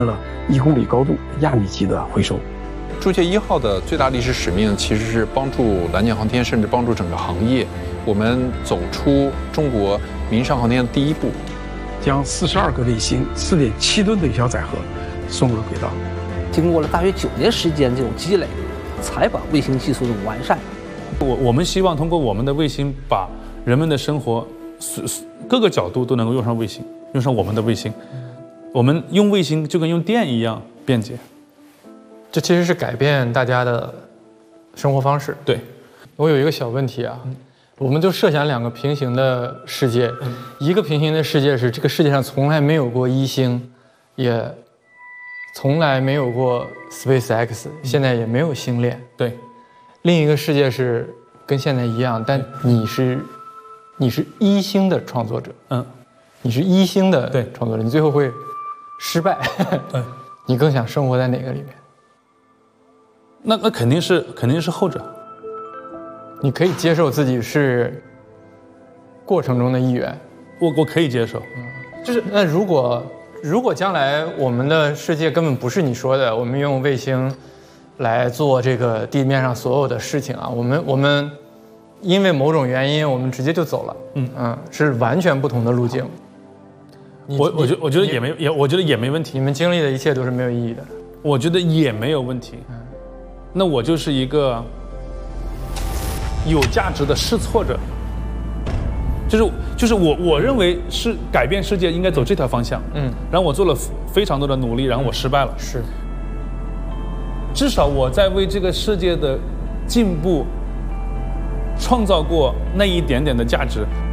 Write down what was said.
了1公里高度亚米级的回收。 铸界1号的最大历史使命其实是帮助蓝箭航天，甚至帮助整个行业，我们走出中国民上航天的第一步， 将42个卫星、4.7吨的有效载荷送入轨道。 经过了大约9年时间这种积累，才把卫星技术的完善。 我们希望通过我们的卫星，把人们的生活各个角度都能够用上卫星，用上我们的卫星。我们用卫星就跟用电一样便捷。 这其实是改变大家的生活方式。 对， 我有一个小问题啊，我们就设想2个平行的世界，一个平行的世界是这个世界上从来没有过1星，也从来没有过 SpaceX， 现在也没有星链。 对， 另一个世界是跟现在一样，但你是1星的创作者，你是1星的创作者，你最后会失败。 对， 你更想生活在哪个里面？ 那肯定是后者。 你可以接受自己是过程中的一员， 我可以接受。 就是那如果将来我们的世界根本不是你说的，我们用卫星来做这个地面上所有的事情啊，我们因为某种原因我们直接就走了，是完全不同的路径。 我觉得也没问题。 你们经历的一切都是没有意义的。 我觉得也没有问题。那我就是一个有价值的试错者，就是我认为是改变世界应该走这条方向，然后我做了非常多的努力，然后我失败了， 是， 至少我在为这个世界的进步创造过那一点点的价值。